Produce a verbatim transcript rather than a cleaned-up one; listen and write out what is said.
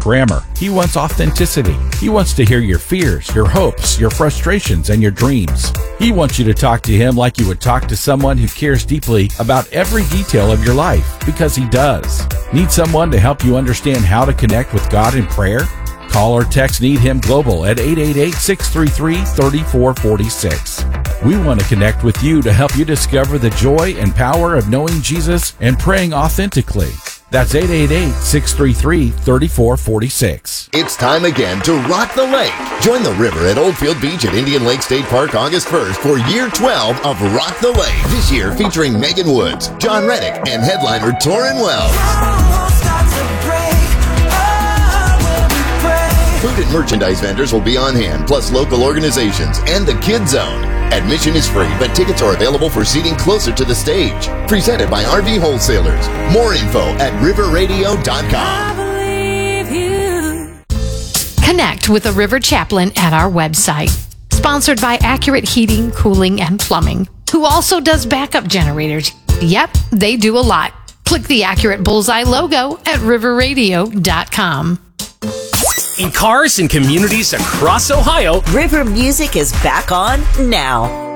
grammar. He wants authenticity. He wants to hear your fears, your hopes, your frustrations, and your dreams. He wants you to talk to him like you would talk to someone who cares deeply about every detail of your life, because he does. Need someone to help you understand how to connect with God in prayer? Call or text Need Him Global at eight eight eight, six three three, three four four six. We want to connect with you to help you discover the joy and power of knowing Jesus and praying authentically. That's eight eight eight, six three three, three four four six. It's time again to rock the lake. Join the river at Oldfield Beach at Indian Lake State Park August first for year twelve of Rock the Lake. This year featuring Megan Woods, John Reddick, and headliner Torrin Wells. Food and merchandise vendors will be on hand, plus local organizations and the Kids Zone. Admission is free, but tickets are available for seating closer to the stage. Presented by R V Wholesalers. More info at river radio dot com. Connect with a River Chaplain at our website. Sponsored by Accurate Heating, Cooling, and Plumbing, who also does backup generators. Yep, they do a lot. Click the Accurate Bullseye logo at river radio dot com. In cars and communities across Ohio, River Music is back on now.